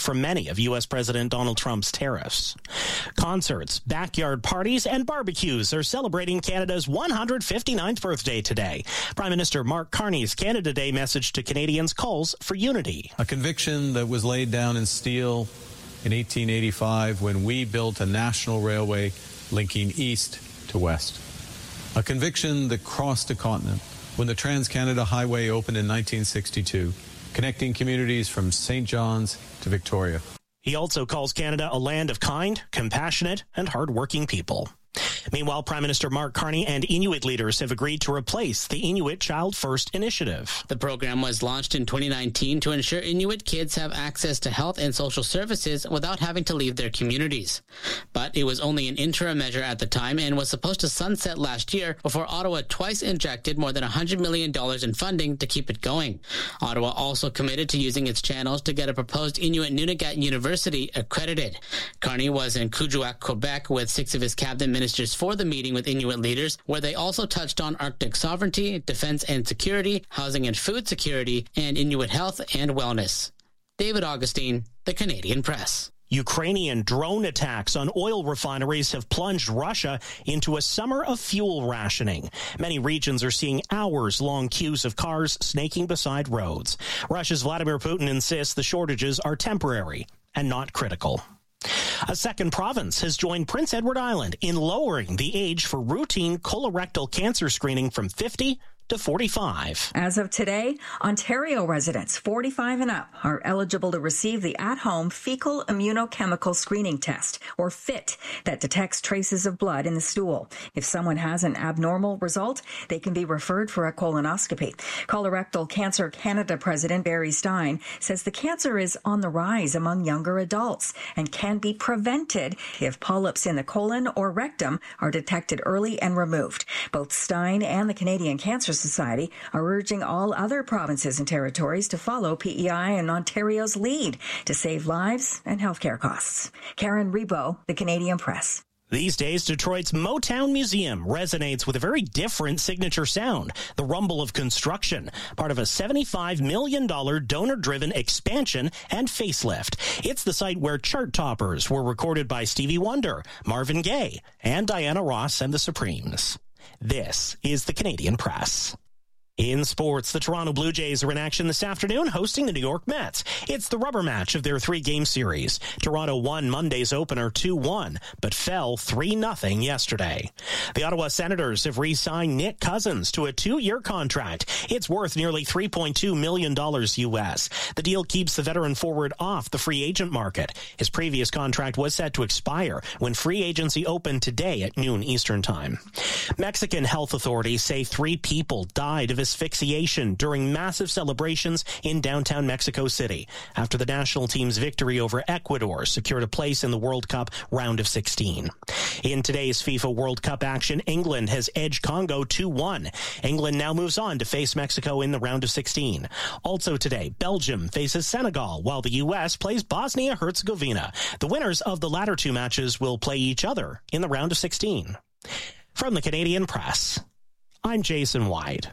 from many of U.S. President Donald Trump's tariffs. Concerts, backyard parties, and barbecues are celebrating Canada's 159th birthday today. Prime Minister Mark Carney's Canada Day message to Canadians calls for unity. A conviction that was laid down in steel in 1885 when we built a national railway linking east to west. A conviction that crossed a continent when the Trans-Canada Highway opened in 1962, connecting communities from St. John's to Victoria. He also calls Canada a land of kind, compassionate, and hardworking people. Meanwhile, Prime Minister Mark Carney and Inuit leaders have agreed to replace the Inuit Child First initiative. The program was launched in 2019 to ensure Inuit kids have access to health and social services without having to leave their communities. But it was only an interim measure at the time and was supposed to sunset last year before Ottawa twice injected more than $100 million in funding to keep it going. Ottawa also committed to using its channels to get a proposed Inuit Nunavut University accredited. Carney was in Kuujjuaq, Quebec, with 6 of his cabinet ministers for the meeting with Inuit leaders, where they also touched on Arctic sovereignty, defense and security, housing and food security, and Inuit health and wellness. David Augustine, The Canadian Press. Ukrainian drone attacks on oil refineries have plunged Russia into a summer of fuel rationing. Many regions are seeing hours-long queues of cars snaking beside roads. Russia's Vladimir Putin insists the shortages are temporary and not critical. A second province has joined Prince Edward Island in lowering the age for routine colorectal cancer screening from 50 to 45. As of today, Ontario residents 45 and up are eligible to receive the at-home fecal immunochemical screening test, or FIT, that detects traces of blood in the stool. If someone has an abnormal result, they can be referred for a colonoscopy. Colorectal Cancer Canada President Barry Stein says the cancer is on the rise among younger adults and can be prevented if polyps in the colon or rectum are detected early and removed. Both Stein and the Canadian Cancer Society are urging all other provinces and territories to follow PEI and Ontario's lead to save lives and healthcare costs. Karen Rebo, The Canadian Press. These days, Detroit's Motown Museum resonates with a very different signature sound, the rumble of construction, part of a $75 million donor-driven expansion and facelift. It's the site where chart toppers were recorded by Stevie Wonder, Marvin Gaye, and Diana Ross and the Supremes. This is the Canadian Press. In sports, the Toronto Blue Jays are in action this afternoon, hosting the New York Mets. It's the rubber match of their 3-game series. Toronto won Monday's opener 2-1, but fell 3-0 yesterday. The Ottawa Senators have re-signed Nick Cousins to a 2-year contract. It's worth nearly $3.2 million U.S. The deal keeps the veteran forward off the free agent market. His previous contract was set to expire when free agency opened today at noon Eastern Time. Mexican health authorities say 3 people died of asphyxiation during massive celebrations in downtown Mexico City after the national team's victory over Ecuador secured a place in the World Cup round of 16. In today's FIFA World Cup action, England has edged Congo 2-1. England now moves on to face Mexico in the round of 16. Also today, Belgium faces Senegal while the U.S. plays Bosnia-Herzegovina. The winners of the latter 2 matches will play each other in the round of 16. From the Canadian Press, I'm Jason White.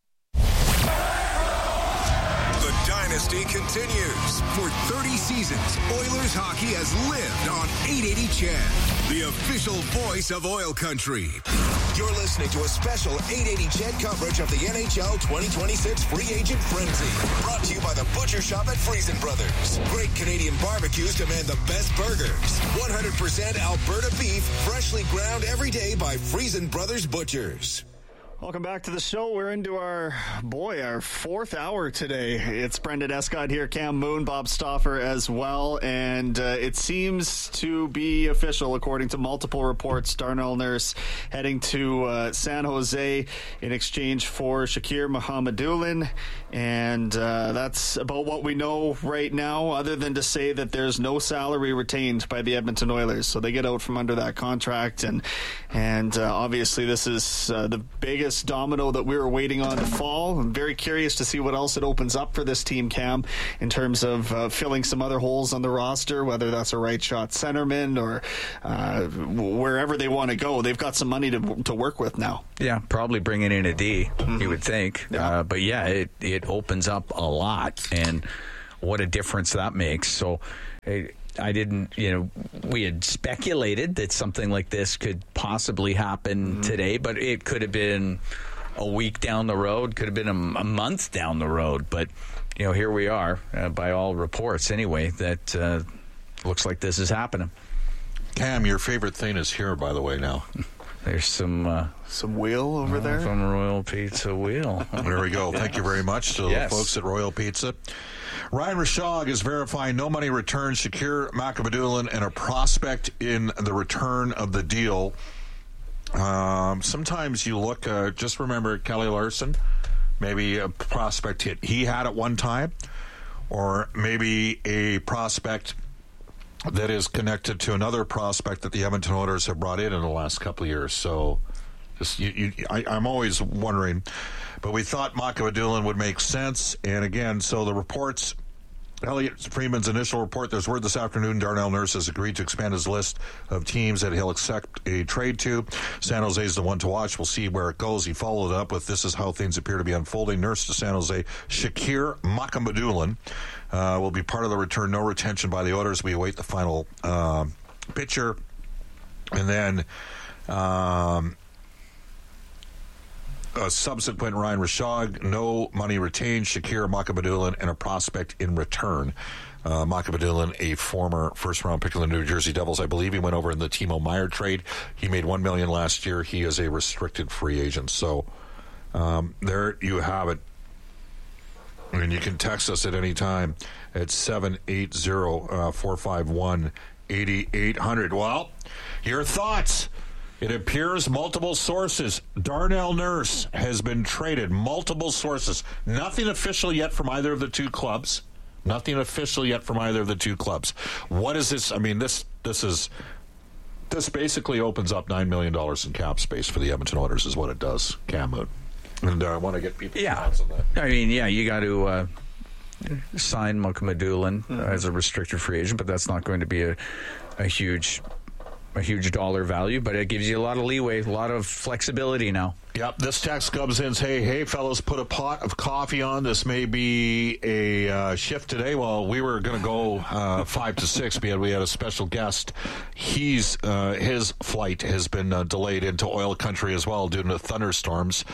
Dynasty continues. For 30 seasons, Oilers hockey has lived on 880 CHED, the official voice of oil country. You're listening to a special 880 CHED coverage of the NHL 2026 Free Agent Frenzy. Brought to you by the Butcher Shop at Friesen Brothers. Great Canadian barbecues demand the best burgers. 100% Alberta beef, freshly ground every day by Friesen Brothers Butchers. Welcome back to the show. We're into our 4th hour today. It's Brendan Escott here, Cam Moon, Bob Stauffer as well. And it seems to be official, according to multiple reports. Darnell Nurse heading to San Jose in exchange for Shakir Muhammadulin. And that's about what we know right now, other than to say that there's no salary retained by the Edmonton Oilers. So they get out from under that contract. And obviously this is the biggest domino that we were waiting on to fall. I'm very curious to see what else it opens up for this team, Cam, in terms of filling some other holes on the roster, whether that's a right shot centerman or wherever they want to go. They've got some money to work with now. Yeah, probably bringing in a D, you would think. Yeah. But yeah, it opens up a lot. And what a difference that makes. So I didn't, we had speculated that something like this could possibly happen today, but it could have been a week down the road, could have been a month down the road. But, here we are, by all reports anyway, that looks like this is happening. Cam, your favorite thing is here, by the way, now. There's some wheel over there. From Royal Pizza Wheel. There we go. Thank you very much to the folks at Royal Pizza. Ryan Rishaug is verifying no money returned. Shakir Makabadoulan and a prospect in the return of the deal. Sometimes you look, just remember Kelly Larson, maybe a prospect hit he had at one time, or maybe a prospect that is connected to another prospect that the Edmonton Oilers have brought in the last couple of years. So just I'm always wondering. But we thought Makabadoulan would make sense. And again, so the reports, Elliot Freeman's initial report, there's word this afternoon Darnell Nurse has agreed to expand his list of teams that he'll accept a trade to. San Jose is the one to watch. We'll see where it goes. He followed up with, this is how things appear to be unfolding. Nurse to San Jose. Shakir Makabadoulan will be part of the return. No retention by the Oilers. We await the final picture. And then a subsequent Ryan Rishaug, no money retained, Shakir Makabadoulan, and a prospect in return. Makabadoulan, a former first-round pick of the New Jersey Devils. I believe he went over in the Timo Meier trade. He made $1 million last year. He is a restricted free agent. So there you have it. And you can text us at any time at 780-451-8800. Well, your thoughts. It appears multiple sources. Darnell Nurse has been traded. Multiple sources. Nothing official yet from either of the two clubs. What is this? I mean, this basically opens up $9 million in cap space for the Edmonton Oilers is what it does, Cam Moon. And I want to get people's thoughts on that. I mean, you got to sign Makabadoulan as a restricted free agent, but that's not going to be a huge dollar value, but it gives you a lot of leeway, a lot of flexibility now. Yep, this text comes in, hey, fellas, put a pot of coffee on. This may be a shift today. Well, we were going to go 5 to 6, but we had a special guest. His flight has been delayed into oil country as well due to thunderstorms.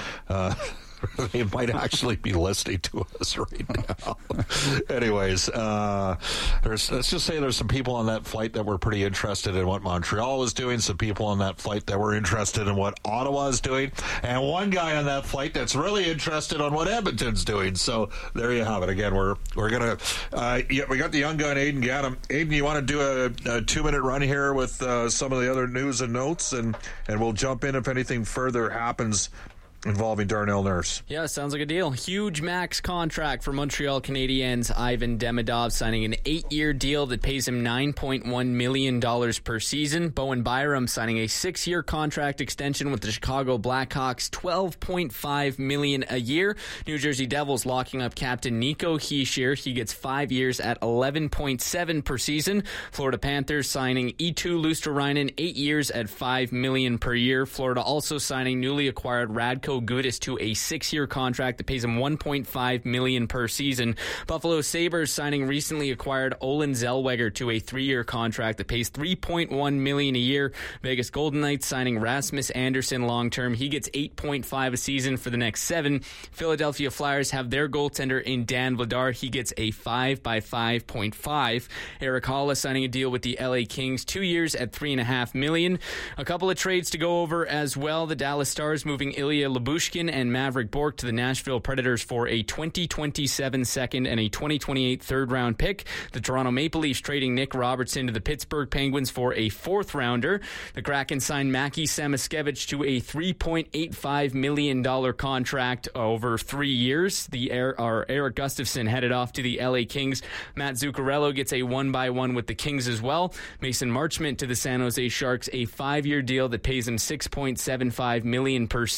They might actually be listening to us right now. Anyways, let's just say there's some people on that flight that were pretty interested in what Montreal was doing, some people on that flight that were interested in what Ottawa is doing, and one guy on that flight that's really interested on what Edmonton's doing. So there you have it. Again, we're going to we got the young gun, Aidan Gaddam. Aidan, you want to do a 2-minute run here with some of the other news and notes, and we'll jump in if anything further happens involving Darnell Nurse. Yeah, sounds like a deal. Huge max contract for Montreal Canadiens. Ivan Demidov signing an 8-year deal that pays him $9.1 million per season. Bowen Byram signing a 6-year contract extension with the Chicago Blackhawks, $12.5 million a year. New Jersey Devils locking up captain Nico Hischier. He gets 5 years at $11.7 per season. Florida Panthers signing Eetu Luostarinen, 8 years at $5 million per year. Florida also signing newly acquired Radko Gudas to a 6-year contract that pays him $1.5 million per season. Buffalo Sabres signing recently acquired Olen Zellweger to a 3-year contract that pays $3.1 million a year. Vegas Golden Knights signing Rasmus Andersson long-term. He gets $8.5 a season for the next 7. Philadelphia Flyers have their goaltender in Dan Vladar. He gets a 5 by $5.5. Eric Haula signing a deal with the LA Kings, 2 years at $3.5 million. A couple of trades to go over as well. The Dallas Stars moving Ilya Lyubushkin and Maverick Bourque to the Nashville Predators for a 2027 second and a 2028 third-round pick. The Toronto Maple Leafs trading Nick Robertson to the Pittsburgh Penguins for a 4th-rounder. The Kraken signed Mackie Samoskevich to a $3.85 million contract over 3 years. Eric Gustafson headed off to the LA Kings. Matt Zuccarello gets a 1-by-1 with the Kings as well. Mason Marchment to the San Jose Sharks, a 5-year deal that pays him $6.75 million per season.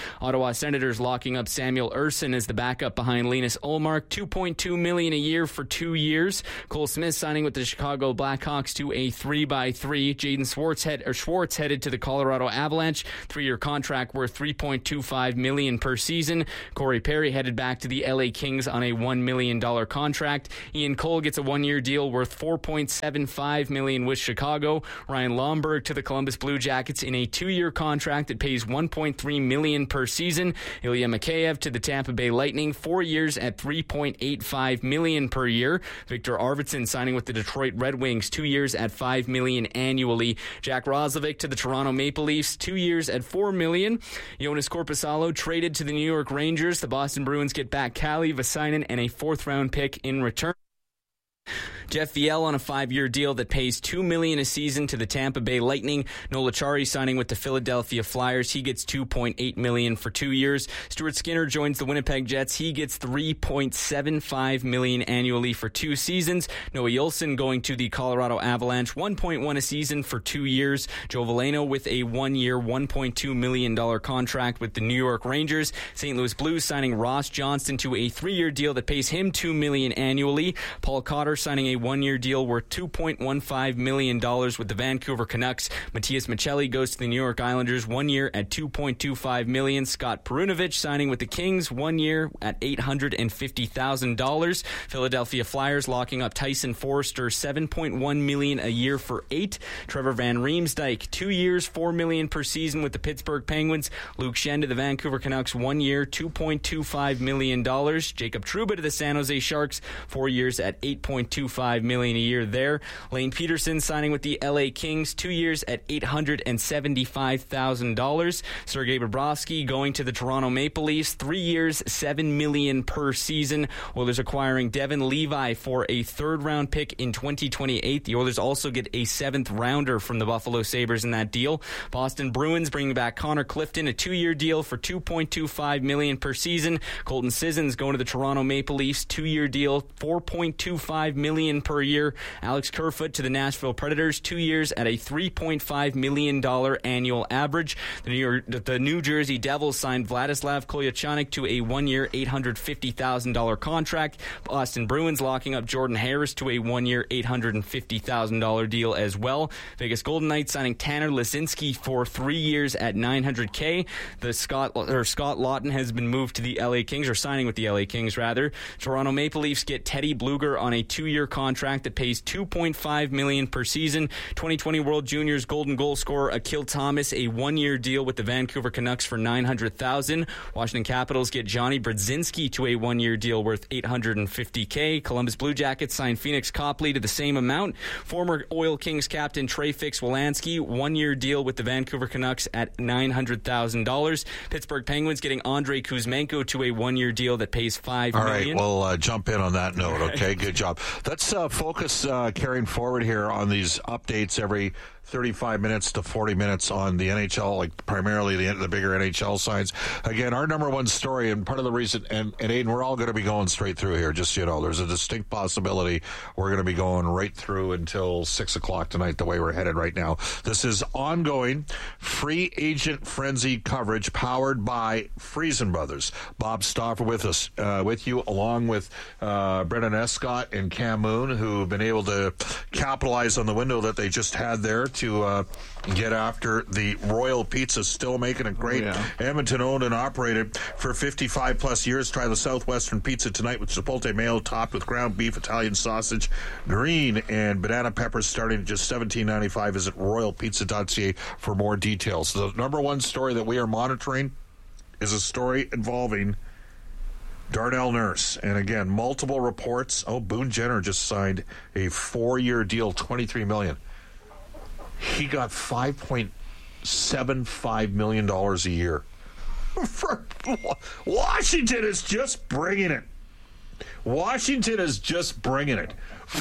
Ottawa Senators locking up Samuel Urson as the backup behind Linus Ullmark, $2.2 million a year for 2 years. Cole Smith signing with the Chicago Blackhawks to a 3x3. Jaden Schwartz headed to the Colorado Avalanche, 3-year contract worth $3.25 million per season. Corey Perry headed back to the LA Kings on a $1 million contract. Ian Cole gets a 1-year deal worth $4.75 million with Chicago. Ryan Lomberg to the Columbus Blue Jackets in a 2-year contract that pays $1.3 million per season. Ilya Mikheyev to the Tampa Bay Lightning, 4 years at $3.85 million per year. Victor Arvidsson signing with the Detroit Red Wings, 2 years at $5 million annually. Jack Roslovic to the Toronto Maple Leafs, 2 years at $4 million. Jonas Korpisalo traded to the New York Rangers. The Boston Bruins get back Kalle Väisänen and a 4th-round pick in return. Jeff Viel on a 5-year deal that pays $2 million a season to the Tampa Bay Lightning. Noel Acciari signing with the Philadelphia Flyers. He gets $2.8 million for 2 years. Stuart Skinner joins the Winnipeg Jets. He gets $3.75 million annually for 2 seasons. Noah Juulsen going to the Colorado Avalanche, $1.1 a season for 2 years. Joe Veleno with a 1-year, $1.2 million contract with the New York Rangers. St. Louis Blues signing Ross Johnston to a 3-year deal that pays him $2 million annually. Paul Cotter signing a 1-year deal worth $2.15 million with the Vancouver Canucks. Matias Maccelli goes to the New York Islanders, 1 year at $2.25 million. Scott Perunovich signing with the Kings, 1 year at $850,000. Philadelphia Flyers locking up Tyson Forrester, $7.1 million a year for 8. Trevor Van Riemsdyk, 2 years, $4 million per season with the Pittsburgh Penguins. Luke Schenn to the Vancouver Canucks, 1 year, $2.25 million. Jacob Trouba to the San Jose Sharks, 4 years at $8.25 million a year there. Lane Peterson signing with the LA Kings, 2 years at $875,000. Sergei Bobrovsky going to the Toronto Maple Leafs, 3 years, $7 million per season. Oilers acquiring Devin Levi for a 3rd-round pick in 2028. The Oilers also get a 7th-rounder from the Buffalo Sabres in that deal. Boston Bruins bringing back Connor Clifton, a 2-year deal for $2.25 million per season. Colton Sissons going to the Toronto Maple Leafs, 2-year deal, $4.25 million per year. Alex Kerfoot to the Nashville Predators, 2 years at a $3.5 million annual average. The New Jersey Devils signed Vladislav Kolyachonok to a 1-year, $850,000 contract. Boston Bruins locking up Jordan Harris to a 1-year, $850,000 deal as well. Vegas Golden Knights signing Tanner Laczynski for 3 years at $900K. Scott Lawton has been moved to the LA Kings, or signing with the LA Kings rather. Toronto Maple Leafs get Teddy Bluger on a 2-year contract that pays $2.5 million per season. 2020 World Juniors golden goal scorer Akil Thomas, a 1-year deal with the Vancouver Canucks for $900,000. Washington Capitals get Johnny Brodzinski to a 1-year deal worth $850K. Columbus Blue Jackets sign Phoenix Copley to the same amount. Former Oil Kings captain Trey Fix-Wolansky, 1-year deal with the Vancouver Canucks at $900,000. Pittsburgh Penguins getting Andrei Kuzmenko to a 1-year deal that pays $5 million. All right, we'll jump in on that note, okay? Good job. Let's focus carrying forward here on these updates every 35 minutes to 40 minutes on the NHL, like primarily the bigger NHL signs. Again, our number one story, and part of the reason, and Aiden, we're all going to be going straight through here, just so you know, there's a distinct possibility we're going to be going right through until 6 o'clock tonight, the way we're headed right now. This is ongoing free agent frenzy coverage powered by Friesen Brothers. Bob Stauffer with us, with you, along with Brendan Escott and Cam Moon, who've been able to capitalize on the window that they just had there to get after the Royal Pizza, still making it great. Edmonton owned and operated for 55 plus years. Try the Southwestern Pizza tonight with Chipotle mayo topped with ground beef, Italian sausage, green, and banana peppers starting at just $17.95. Visit royalpizza.ca for more details. The number one story that we are monitoring is a story involving Darnell Nurse. And again, multiple reports. Boone Jenner just signed a 4-year deal, $23 million. He got $5.75 million a year. Washington is just bringing it. Washington is just bringing it.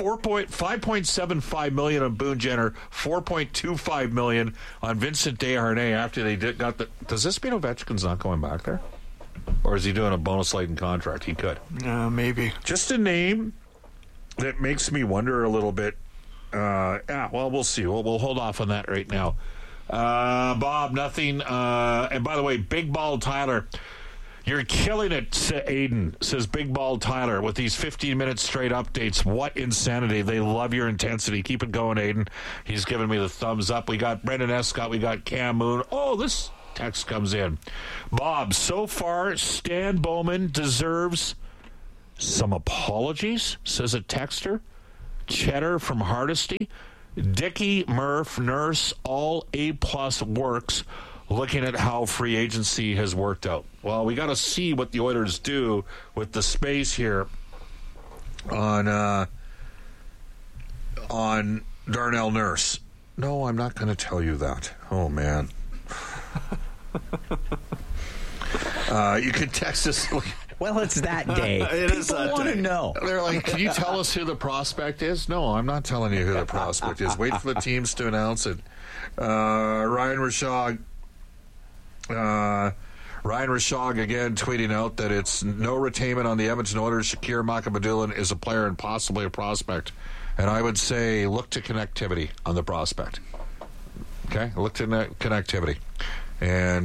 $5.75 million on Boone Jenner, $4.25 million on Vincent Desharnais after they got the. Does this mean Ovechkin's not going back there? Or is he doing a bonus-laden contract? He could. Maybe. Just a name that makes me wonder a little bit. Well, we'll see. We'll hold off on that right now. Bob, nothing. And by the way, Big Ball Tyler, you're killing it, Aiden, says Big Ball Tyler, with these 15-minute straight updates. What insanity. They love your intensity. Keep it going, Aiden. He's giving me the thumbs up. We got Brendan Escott. We got Cam Moon. Oh, this text comes in. Bob, so far, Stan Bowman deserves some apologies, says a texter. Cheddar from Hardesty. Dickie, Murph, Nurse, all A-plus works, looking at how free agency has worked out. Well, we got to see what the Oilers do with the space here on Darnell Nurse. No, I'm not going to tell you that. Oh, man. You can text us. Well, it's that day. People want to know. They're like, can you tell us who the prospect is? No, I'm not telling you who the prospect is. Wait for the teams to announce it. Ryan Rishaug again tweeting out that it's no retainment on the Edmonton Oilers. Shakir Makabadulin is a player and possibly a prospect. And I would say look to connectivity on the prospect. Okay? Look to connectivity. And,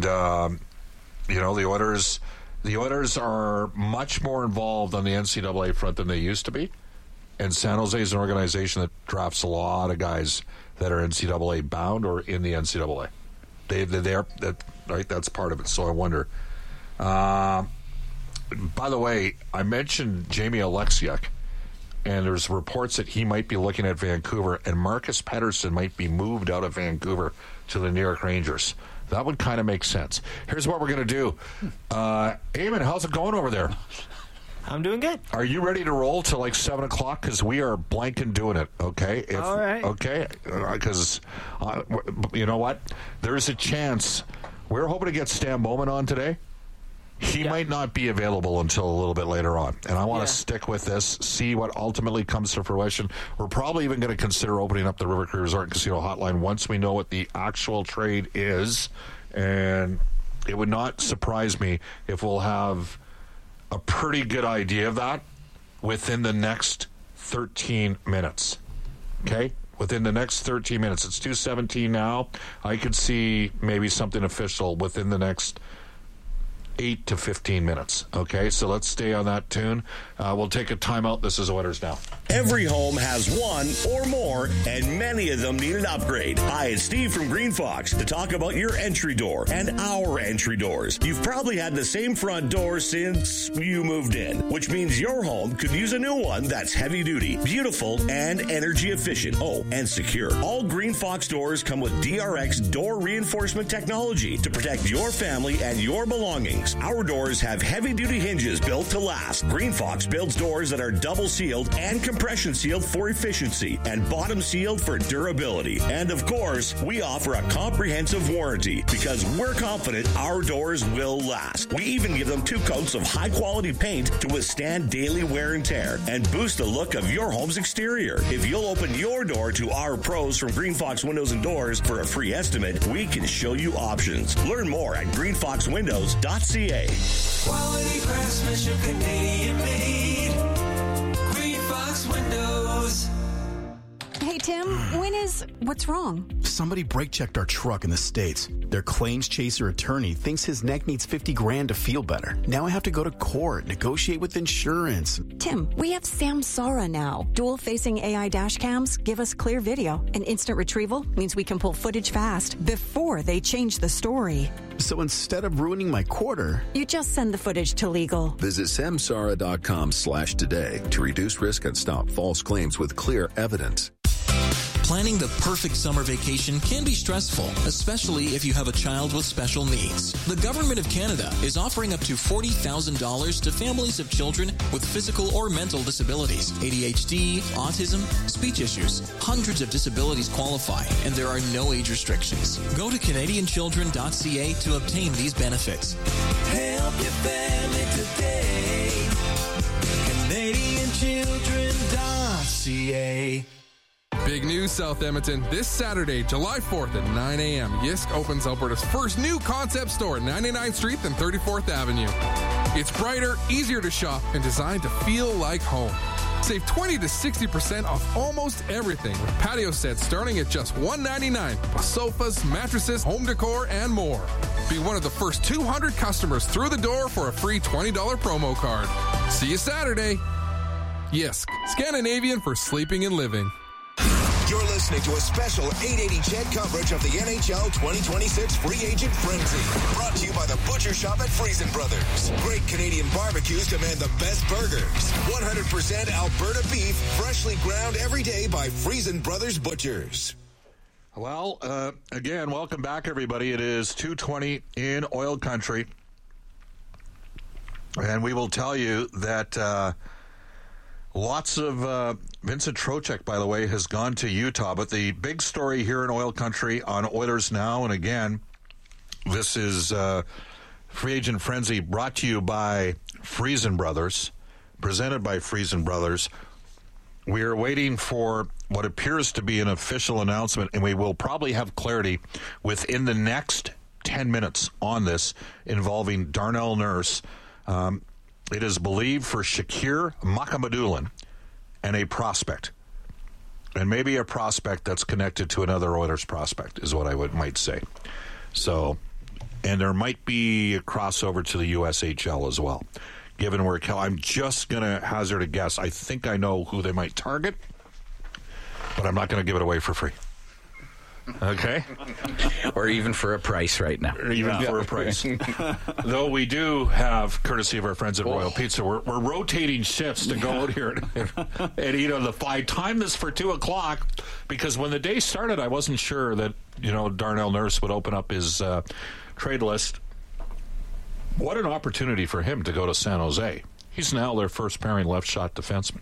the Oilers are much more involved on the NCAA front than they used to be. And San Jose is an organization that drafts a lot of guys that are NCAA bound or in the NCAA. That's part of it. So I wonder. By the way, I mentioned Jamie Alexiuk, and there's reports that he might be looking at Vancouver, and Marcus Pettersson might be moved out of Vancouver to the New York Rangers. That would kind of make sense. Here's what we're going to do. Eamon, how's it going over there? I'm doing good. Are you ready to roll till like 7 o'clock? Because we are blanking doing it, okay? All right. Okay? Because, you know what? There's a chance. We're hoping to get Stan Bowman on today. He might not be available until a little bit later on. And I want to stick with this, see what ultimately comes to fruition. We're probably even going to consider opening up the River Cree Resort and Casino hotline once we know what the actual trade is. And it would not surprise me if we'll have a pretty good idea of that within the next 13 minutes. Okay? Within the next 13 minutes. It's 2:17 now. I could see maybe something official within the next 8 to 15 minutes. Okay, so let's stay on that tune. We'll take a timeout. This is Oilers Now. Every home has one or more, and many of them need an upgrade. Hi, it's Steve from Green Fox to talk about your entry door and our entry doors. You've probably had the same front door since you moved in, which means your home could use a new one that's heavy duty, beautiful, and energy efficient. Oh, and secure. All Green Fox doors come with DRX door reinforcement technology to protect your family and your belongings. Our doors have heavy-duty hinges built to last. Green Fox builds doors that are double-sealed and compression-sealed for efficiency and bottom-sealed for durability. And, of course, we offer a comprehensive warranty because we're confident our doors will last. We even give them 2 coats of high-quality paint to withstand daily wear and tear and boost the look of your home's exterior. If you'll open your door to our pros from Green Fox Windows and Doors for a free estimate, we can show you options. Learn more at greenfoxwindows.ca. Quality craftsmanship, Canadian made. Green Fox Windows. Hey, Tim, what's wrong? Somebody brake checked our truck in the States. Their claims chaser attorney thinks his neck needs $50,000 to feel better. Now I have to go to court, negotiate with insurance. Tim, we have Samsara now. Dual-facing AI dash cams give us clear video, and instant retrieval means we can pull footage fast before they change the story. So instead of ruining my quarter, you just send the footage to legal. Visit samsara.com/today to reduce risk and stop false claims with clear evidence. Planning the perfect summer vacation can be stressful, especially if you have a child with special needs. The Government of Canada is offering up to $40,000 to families of children with physical or mental disabilities, ADHD, autism, speech issues. Hundreds of disabilities qualify, and there are no age restrictions. Go to CanadianChildren.ca to obtain these benefits. Help your family today. CanadianChildren.ca. Big news, South Edmonton. This Saturday, July 4th at 9 a.m., Yisk opens Alberta's first new concept store at 99th Street and 34th Avenue. It's brighter, easier to shop, and designed to feel like home. Save 20 to 60% off almost everything with patio sets starting at just $199, plus sofas, mattresses, home decor, and more. Be one of the first 200 customers through the door for a free $20 promo card. See you Saturday. Yisk, Scandinavian for sleeping and living. You're listening to a special 880 CHED coverage of the NHL 2026 Free Agent Frenzy. Brought to you by the Butcher Shop at Friesen Brothers. Great Canadian barbecues demand the best burgers. 100% Alberta beef, freshly ground every day by Friesen Brothers Butchers. Well, again, welcome back, everybody. It is 2:20 in Oil Country. And we will tell you that lots of Vincent Trocheck, by the way, has gone to Utah. But the big story here in Oil Country on Oilers Now, and again, this is Free Agent Frenzy brought to you by Friesen Brothers, presented by Friesen Brothers. We are waiting for what appears to be an official announcement, and we will probably have clarity within the next 10 minutes on this involving Darnell Nurse. It is believed for Shakir Makamadulan and a prospect. And maybe a prospect that's connected to another Oilers prospect is what I might say. So, and there might be a crossover to the USHL as well. Given where I'm just going to hazard a guess. I think I know who they might target, but I'm not going to give it away for free. Okay? Or even for a price right now. Or even for a price. Though we do have, courtesy of our friends at Royal Pizza, we're rotating shifts to go out here and eat on the fly. Time this for 2 o'clock because when the day started, I wasn't sure that, Darnell Nurse would open up his trade list. What an opportunity for him to go to San Jose. He's now their first pairing left shot defenseman.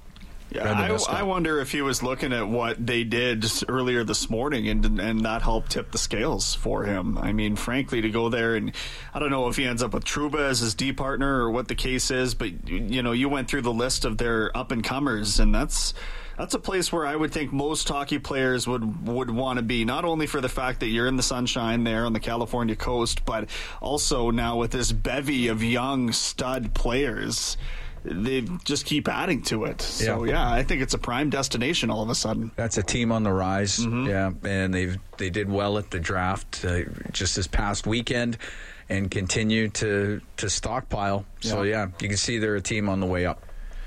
Yeah, I wonder if he was looking at what they did earlier this morning and that helped tip the scales for him. I mean, frankly, to go there and I don't know if he ends up with Trouba as his D partner or what the case is, but you went through the list of their up and comers, and that's a place where I would think most hockey players would want to be, not only for the fact that you're in the sunshine there on the California coast, but also now with this bevy of young stud players. They just keep adding to it. So, yeah, I think it's a prime destination all of a sudden. That's a team on the rise, yeah, and they did well at the draft just this past weekend and continue to stockpile. So, yeah, you can see they're a team on the way up.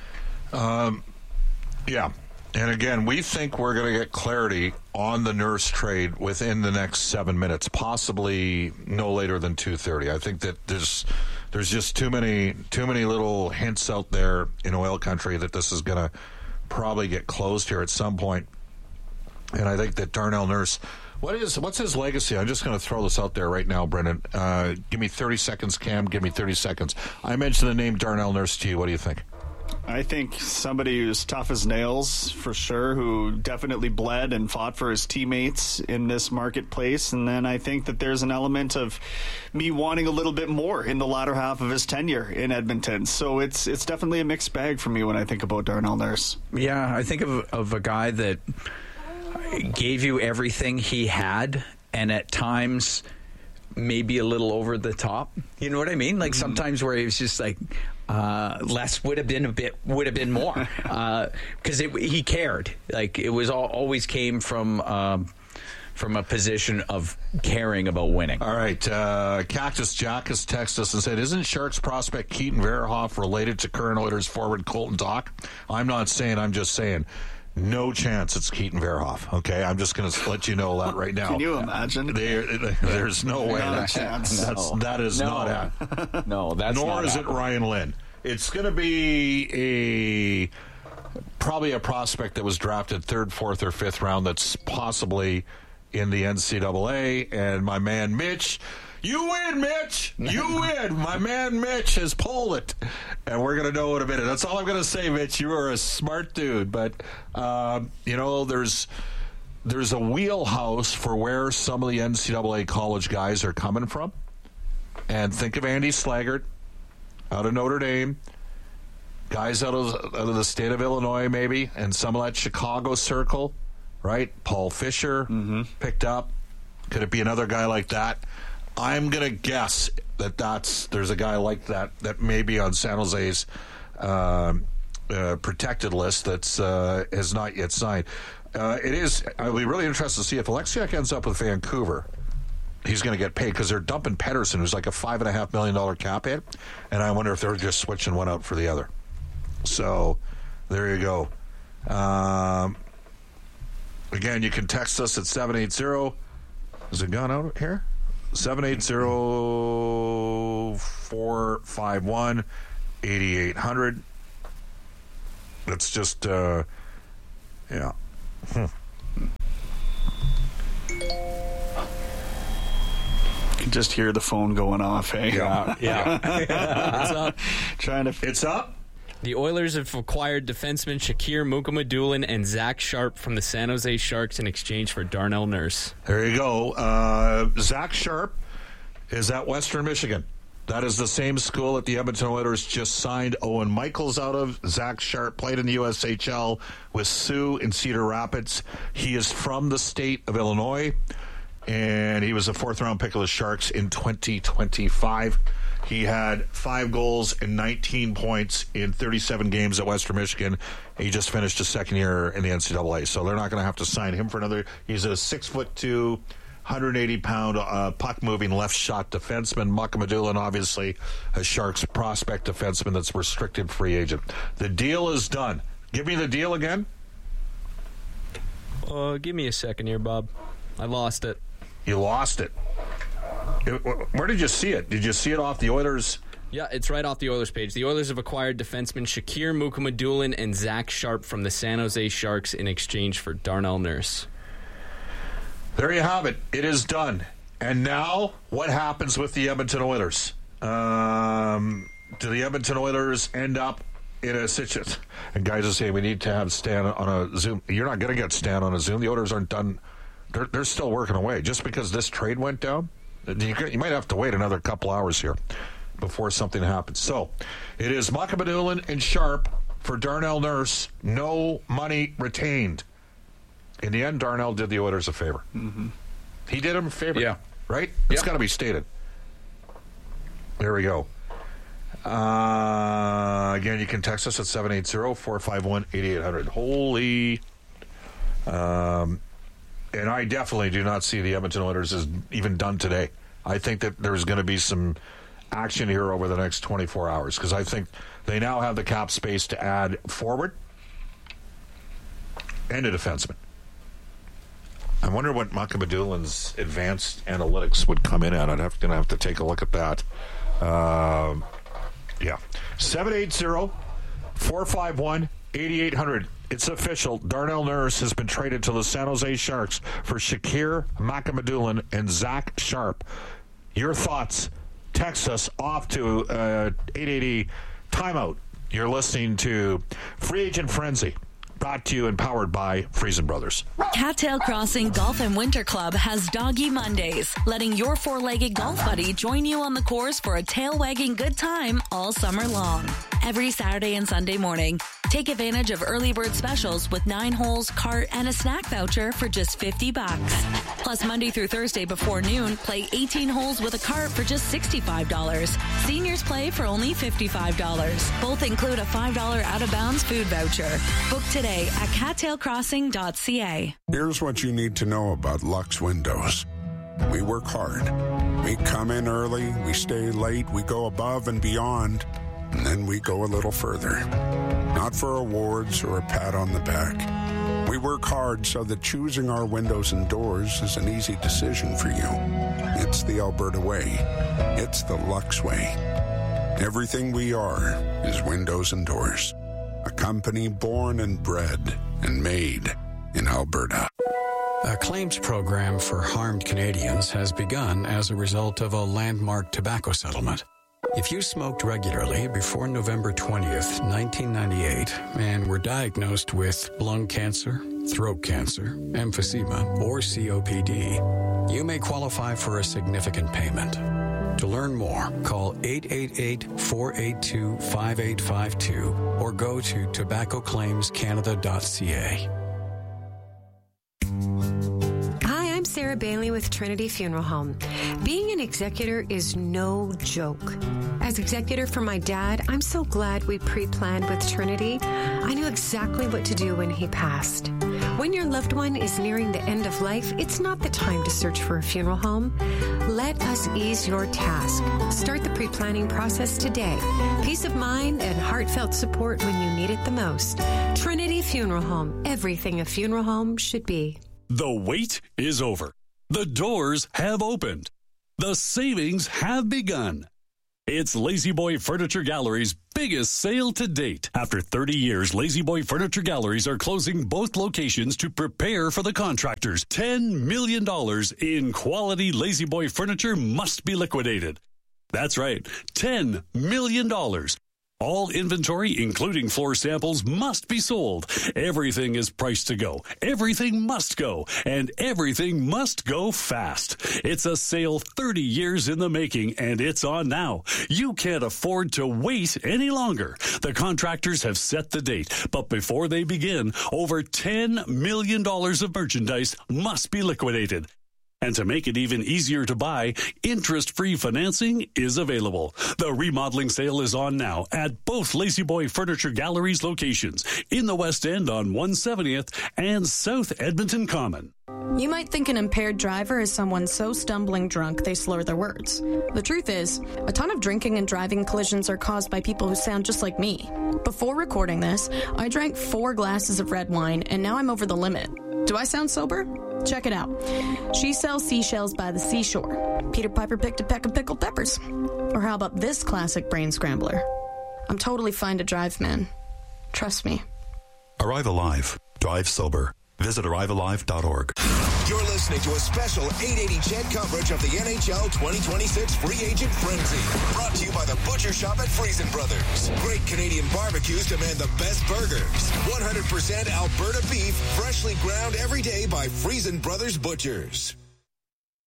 Yeah, and again, we think we're going to get clarity on the Nurse trade within the next 7 minutes, possibly no later than 2:30. I think that there's just too many little hints out there in Oil Country that this is going to probably get closed here at some point. And I think that Darnell Nurse, what's his legacy? I'm just going to throw this out there right now, Brendan. Give me 30 seconds, Cam. Give me 30 seconds. I mentioned the name Darnell Nurse to you. What do you think? I think somebody who's tough as nails, for sure, who definitely bled and fought for his teammates in this marketplace. And then I think that there's an element of me wanting a little bit more in the latter half of his tenure in Edmonton. So it's definitely a mixed bag for me when I think about Darnell Nurse. Yeah, I think of a guy that gave you everything he had, and at times maybe a little over the top. You know what I mean? Like sometimes where he was just like, less would have been more because he cared. Like it was always came from a position of caring about winning. All right, Cactus Jack has texted us and said, "Isn't Sharks prospect Keaton Verhoff related to current Oilers forward Colton Dach?" I'm not saying. I'm just saying. No chance it's Keaton Verhoff, okay? I'm just going to let you know that right now. Can you imagine? There's no way. Not a chance. That is not No, that's nor not is it Ryan Lynn. It's going to be probably a prospect that was drafted 3rd, 4th, or 5th round that's possibly in the NCAA. And my man Mitch, you win, Mitch. You win. My man Mitch has pulled it. And we're going to know in a minute. That's all I'm going to say, Mitch. You are a smart dude. But, there's a wheelhouse for where some of the NCAA college guys are coming from. And think of Andy Slaggert out of Notre Dame. Guys out of the state of Illinois, maybe. And some of that Chicago circle, right? Paul Fisher picked up. Could it be another guy like that? I'm going to guess that there's a guy like that may be on San Jose's protected list that's has not yet signed. It is. I'll be really interested to see if Alexiak ends up with Vancouver. He's going to get paid because they're dumping Pettersson, who's like a $5.5 million cap hit, and I wonder if they're just switching one out for the other. So there you go. Again, you can text us at 780. Has it gone out here? 780-451-8800. That's just, yeah. You can just hear the phone going off, hey? Yeah. It's up. It's up? The Oilers have acquired defenseman Shakir Mukhamadullin and Zach Sharp from the San Jose Sharks in exchange for Darnell Nurse. There you go. Zach Sharp is at Western Michigan. That is the same school that the Edmonton Oilers just signed Owen Michaels out of. Zach Sharp played in the USHL with Sioux in Cedar Rapids. He is from the state of Illinois, and he was a fourth-round pick of the Sharks in 2025. He had 5 goals and 19 points in 37 games at Western Michigan. He just finished his second year in the NCAA, so they're not going to have to sign him for another. He's a 6'2", 180-pound puck-moving left-shot defenseman. Mukhamadullin, obviously, a Sharks prospect defenseman that's restricted free agent. The deal is done. Give me the deal again. Give me a second here, Bob. I lost it. You lost it. Where did you see it? Did you see it off the Oilers? Yeah, it's right off the Oilers page. The Oilers have acquired defenseman Shakir Mukhamadullin and Zach Sharp from the San Jose Sharks in exchange for Darnell Nurse. There you have it. It is done. And now, what happens with the Edmonton Oilers? Do the Edmonton Oilers end up in a situation? And guys are saying we need to have Stan on a Zoom. You're not going to get Stan on a Zoom. The Oilers aren't done. They're still working away. Just because this trade went down, you might have to wait another couple hours here before something happens. So, it is Mukhamadullin and Sharp for Darnell Nurse. No money retained. In the end, Darnell did the Oilers a favor. Mm-hmm. He did them a favor. Yeah. Right? It's got to be stated. There we go. Again, you can text us at 780-451-8800. Holy. And I definitely do not see the Edmonton Oilers as even done today. I think that there's going to be some action here over the next 24 hours because I think they now have the cap space to add forward and a defenseman. I wonder what Mukhamadulin's advanced analytics would come in at. I'm going to have to take a look at that. Yeah. 780-451-8800. It's official. Darnell Nurse has been traded to the San Jose Sharks for Shakir Mukhamadullin and Zach Sharp. Your thoughts? Text us off to 880 Timeout. You're listening to Free Agent Frenzy. Brought to you and powered by Friesen Brothers. Cattail Crossing Golf and Winter Club has Doggy Mondays, letting your four-legged golf buddy join you on the course for a tail-wagging good time all summer long. Every Saturday and Sunday morning, take advantage of early bird specials with 9 holes, cart, and a snack voucher for just $50. Plus, Monday through Thursday before noon, play 18 holes with a cart for just $65. Seniors play for only $55. Both include a $5 out-of-bounds food voucher. Book today at cattailcrossing.ca. Here's what you need to know about Lux Windows. We work hard. We come in early, we stay late, we go above and beyond, and then we go a little further. Not for awards or a pat on the back. We work hard so that choosing our windows and doors is an easy decision for you. It's the Alberta way. It's the Lux way. Everything we are is windows and doors. A company born and bred and made in Alberta. A claims program for harmed Canadians has begun as a result of a landmark tobacco settlement. If you smoked regularly before November 20th, 1998, and were diagnosed with lung cancer, throat cancer, emphysema, or COPD, you may qualify for a significant payment. To learn more, call 888-482-5852 or go to tobaccoclaimscanada.ca. Sarah Bailey with Trinity Funeral Home. Being an executor is no joke. As executor for my dad, I'm so glad we pre-planned with Trinity. I knew exactly what to do when he passed. When your loved one is nearing the end of life, it's not the time to search for a funeral home. Let us ease your task. Start the pre-planning process today. Peace of mind and heartfelt support when you need it the most. Trinity Funeral Home. Everything a funeral home should be. The wait is over. The doors have opened. The savings have begun. It's La-Z-Boy Furniture Gallery's biggest sale to date. After 30 years, La-Z-Boy Furniture Galleries are closing both locations to prepare for the contractors. $10 million in quality La-Z-Boy furniture must be liquidated. That's right, $10 million. All inventory, including floor samples, must be sold. Everything is priced to go. Everything must go. And everything must go fast. It's a sale 30 years in the making, and it's on now. You can't afford to wait any longer. The contractors have set the date, but before they begin, over $10 million of merchandise must be liquidated. And to make it even easier to buy, interest-free financing is available. The remodeling sale is on now at both La-Z-Boy Furniture Galleries locations in the West End on 170th and South Edmonton Common. You might think an impaired driver is someone so stumbling drunk they slur their words. The truth is, a ton of drinking and driving collisions are caused by people who sound just like me. Before recording this, I drank 4 glasses of red wine, and now I'm over the limit. Do I sound sober? Check it out. She sells seashells by the seashore. Peter Piper picked a peck of pickled peppers. Or how about this classic brain scrambler? I'm totally fine to drive, man. Trust me. Arrive Alive. Drive sober. Visit arrivealive.org. You're listening to a special 880 CHED coverage of the NHL 2026 Free Agent Frenzy. Brought to you by the Butcher Shop at Friesen Brothers. Great Canadian barbecues demand the best burgers. 100% Alberta beef, freshly ground every day by Friesen Brothers Butchers.